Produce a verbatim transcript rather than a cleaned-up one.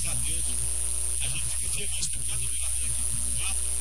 a Deus. A gente fica feliz por cada vereador aqui.